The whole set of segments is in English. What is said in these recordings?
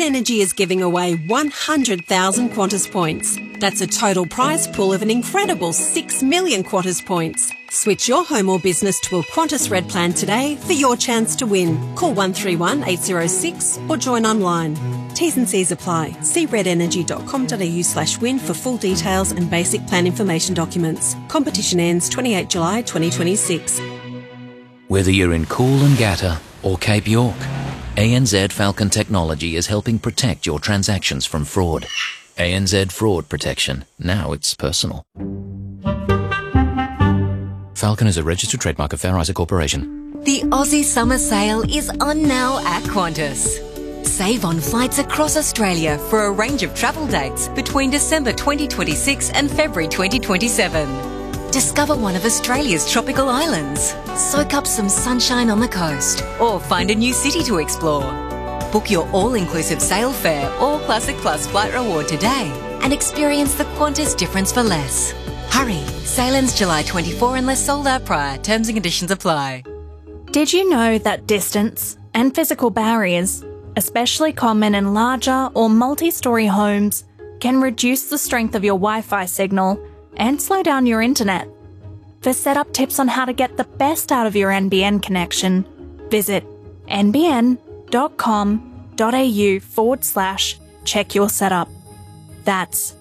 Energy is giving away 100,000 Qantas points. That's a total prize pool of an incredible 6 million Qantas points. Switch your home or business to a Qantas Red plan today for your chance to win. Call 131 806 or join online. T's and C's apply. See redenergy.com.au/win for full details and basic plan information documents. Competition ends 28 July 2026. Whether you're in Coolangatta or Cape York, ANZ Falcon Technology is helping protect your transactions from fraud. ANZ Fraud Protection. Now it's personal. Falcon is a registered trademark of Fair Isaac Corporation. The Aussie Summer Sale is on now at Qantas. Save on flights across Australia for a range of travel dates between December 2026 and February 2027. Discover one of Australia's tropical islands, soak up some sunshine on the coast, or find a new city to explore. Book your all-inclusive sail fare or Classic Plus flight reward today and experience the Qantas difference for less. Hurry! Sale ends July 24 unless sold out prior. Terms and conditions apply. Did you know that distance and physical barriers, especially common in larger or multi-storey homes, can reduce the strength of your Wi-Fi signal and slow down your internet? For setup tips on how to get the best out of your NBN connection, visit nbn.com.au/check your setup. That's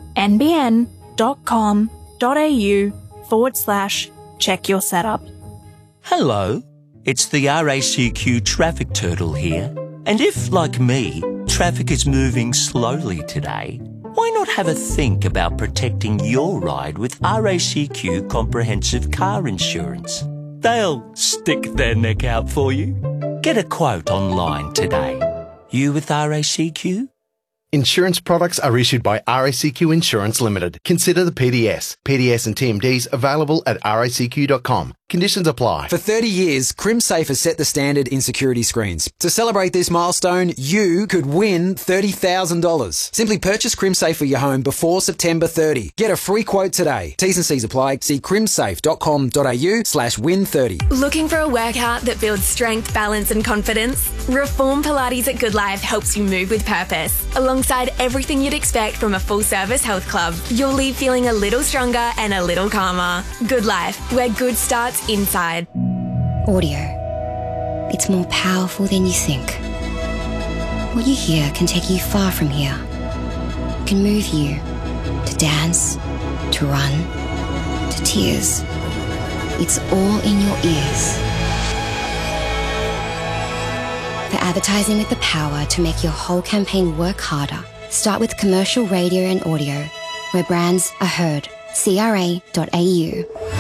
nbn.com.au/check your setup. Hello, it's the RACQ Traffic Turtle here. And if, like me, traffic is moving slowly today, why not have a think about protecting your ride with RACQ Comprehensive Car Insurance? They'll stick their neck out for you. Get a quote online today. You with RACQ? Insurance products are issued by RACQ Insurance Limited. Consider the PDS. PDS and TMDs available at racq.com. Conditions apply. For 30 years, CrimSafe has set the standard in security screens. To celebrate this milestone, you could win $30,000. Simply purchase CrimSafe for your home before September 30. Get a free quote today. T's and C's apply. See crimsafe.com.au/win30. Looking for a workout that builds strength, balance and confidence? Reform Pilates at Good Life helps you move with purpose. Alongside everything you'd expect from a full-service health club, you'll leave feeling a little stronger and a little calmer. Good Life, where good starts inside. Audio. It's more powerful than you think. What you hear can take you far from here. It can move you to dance, to run, to tears. It's all in your ears. For advertising with the power to make your whole campaign work harder, start with commercial radio and audio, where brands are heard. CRA.au.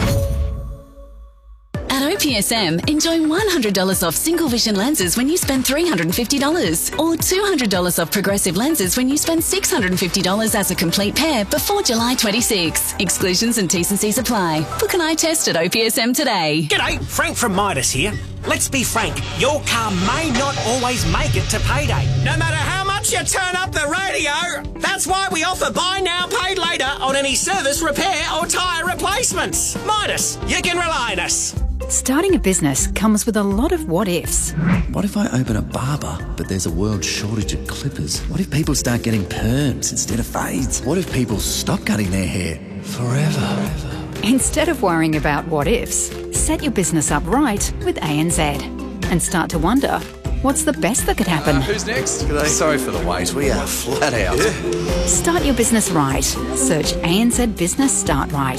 At OPSM, enjoy $100 off single vision lenses when you spend $350 or $200 off progressive lenses when you spend $650 as a complete pair before July 26. Exclusions and T's and C's apply. Book an eye test at OPSM today. G'day, Frank from Midas here. Let's be frank, your car may not always make it to payday. No matter how much you turn up the radio, that's why we offer buy now, paid later on any service, repair or tyre replacements. Midas, you can rely on us. Starting a business comes with a lot of what-ifs. What if I open a barber, but there's a world shortage of clippers? What if people start getting perms instead of fades? What if people stop cutting their hair forever? Instead of worrying about what-ifs, set your business up right with ANZ and start to wonder, what's the best that could happen? Who's next? G'day. Sorry for the wait. We are flat out. Yeah. Start your business right. Search ANZ Business Start Right.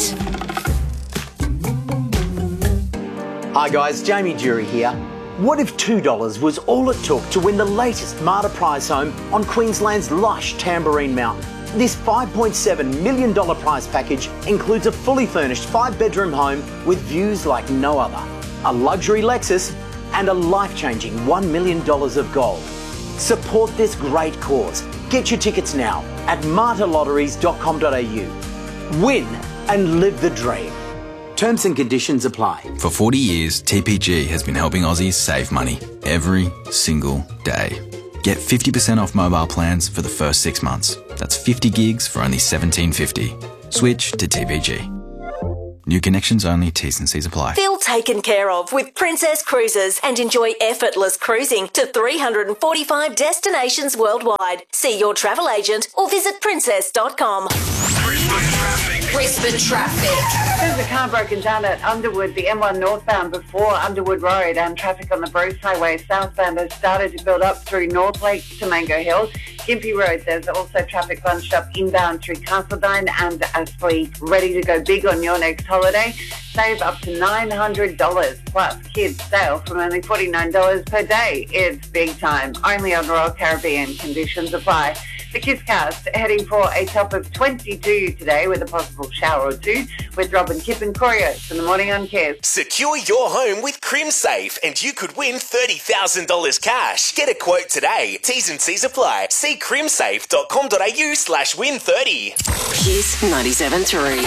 Hi guys, Jamie Jury here. What if $2 was all it took to win the latest Marta prize home on Queensland's lush Tamborine Mountain? This $5.7 million prize package includes a fully furnished 5-bedroom home with views like no other, a luxury Lexus and a life-changing $1 million of gold. Support this great cause. Get your tickets now at martalotteries.com.au. Win and live the dream. Terms and conditions apply. For 40 years, TPG has been helping Aussies save money every single day. Get 50% off mobile plans for the first 6 months. That's 50 gigs for only $17.50. Switch to TPG. New connections only. T's and C's apply. Feel taken care of with Princess Cruises and enjoy effortless cruising to 345 destinations worldwide. See your travel agent or visit princess.com. Brisbane traffic. There's a car broken down at Underwood, the M1 northbound before Underwood Road, and traffic on the Bruce Highway southbound has started to build up through North Lakes to Mango Hill. Gympie Road, there's also traffic bunched up inbound through Castledine and Aspley. Ready to go big on your next holiday? Save up to $900 plus kids sale from only $49 per day. It's big time. Only on Royal Caribbean. Conditions apply. The Kiss Cast heading for a top of 22 today with a possible shower or two with Rob and Kip and Corey Oates in the morning on Kiss. Secure your home with CrimSafe and you could win $30,000 cash. Get a quote today. T's and C's apply. See crimsafe.com.au/win30. Kiss 97.3.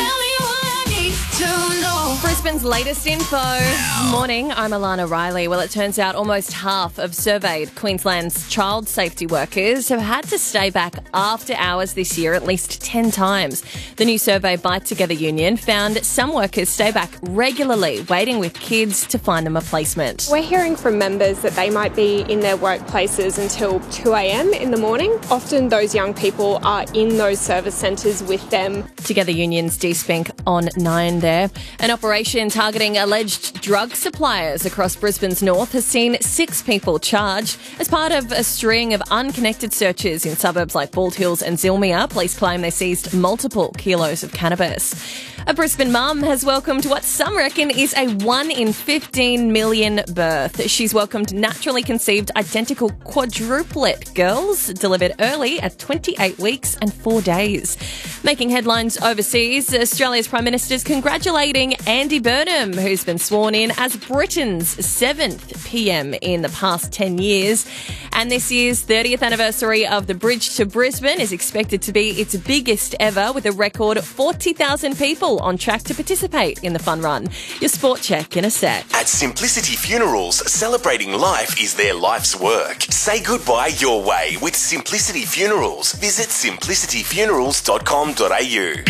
Brisbane's latest info. Morning, I'm Alana Riley. Well, it turns out almost half of surveyed Queensland's child safety workers have had to stay back after hours this year at least 10 times. The new survey by Together Union found some workers stay back regularly, waiting with kids to find them a placement. We're hearing from members that they might be in their workplaces until 2 a.m. in the morning. Often those young people are in those service centres with them. Together Union's D-Spink on 9 there. An operation targeting alleged drug suppliers across Brisbane's north has seen 6 people charged as part of a string of unconnected searches in suburbs like Bald Hills and Zilmia. Police claim they seized multiple kilos of cannabis. A Brisbane mum has welcomed what some reckon is a 1 in 15 million birth. She's welcomed naturally conceived identical quadruplet girls delivered early at 28 weeks and 4 days. Making headlines overseas, Australia's Prime Minister's congratulating Andy Burnham, who's been sworn in as Britain's 7th PM in the past 10 years. And this year's 30th anniversary of the Bridge to Brisbane is expected to be its biggest ever, with a record 40,000 people on track to participate in the fun run. Your sport check in a sec. At Simplicity Funerals, celebrating life is their life's work. Say goodbye your way with Simplicity Funerals. Visit simplicityfunerals.com.au.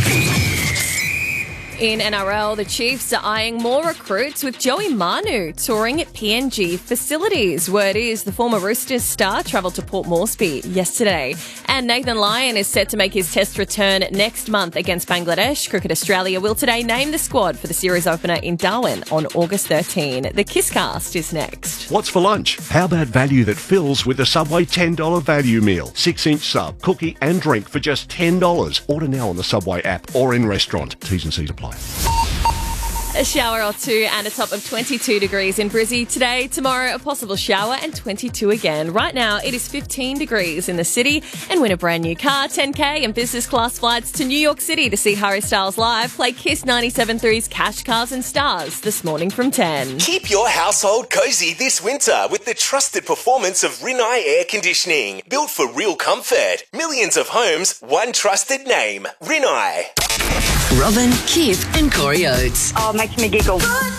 In NRL, the Chiefs are eyeing more recruits, with Joey Manu touring at PNG facilities. Word is the former Roosters star travelled to Port Moresby yesterday. And Nathan Lyon is set to make his test return next month against Bangladesh. Cricket Australia will today name the squad for the series opener in Darwin on August 13. The Kisscast is next. What's for lunch? How about value that fills with the Subway $10 value meal? 6-inch sub, cookie and drink for just $10. Order now on the Subway app or in restaurant. T's and C's apply. A shower or two and a top of 22 degrees in Brizzy today. Tomorrow, a possible shower and 22 again. Right now, it is 15 degrees in the city. And win a brand new car, 10K and business class flights to New York City to see Harry Styles live. Play Kiss 97.3's Cash, Cars and Stars this morning from 10. Keep your household cozy this winter with the trusted performance of Rinnai Air Conditioning. Built for real comfort. Millions of homes, one trusted name. Rinnai. Robin, Kip and Corey Oates. Oh, makes me giggle.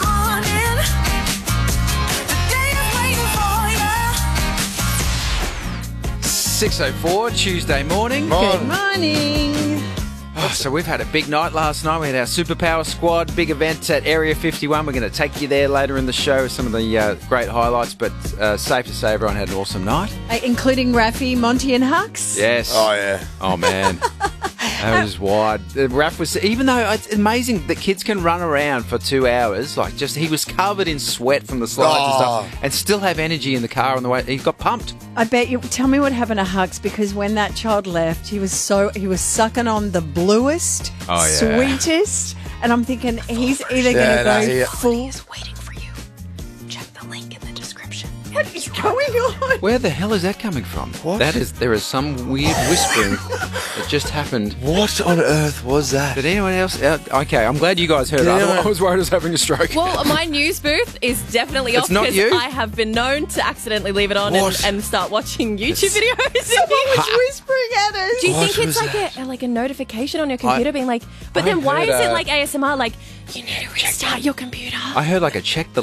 6:04 Tuesday morning. Good morning. Oh, so we've had a big night last night. We had our Superpower Squad, big event at Area 51. We're going to take you there later in the show with some of the great highlights, but safe to say everyone had an awesome night. Including Raffy, Monty and Hux? Yes. Oh, yeah. Oh, man. That was wide. Raph was, even though it's amazing that kids can run around for 2 hours, like just he was covered in sweat from the slides and stuff, and still have energy in the car on the way. He got pumped. I bet you. Tell me what happened to Hux, because when that child left, he was sucking on the bluest, sweetest, and I'm thinking he's either going to go full. He's waiting for you. Check the link in the description. What is going on? Where the hell is that coming from? What? There is some weird whispering that just happened. What on earth was that? Did anyone else? Okay, I'm glad you guys heard it. I was worried I was having a stroke. Well, my news booth is definitely off not because you? I have been known to accidentally leave it on and start watching YouTube videos. Someone was whispering at us. Do you think it's like a notification on your computer being like, but then why is it like ASMR, like, you need to restart your computer? I heard like a check the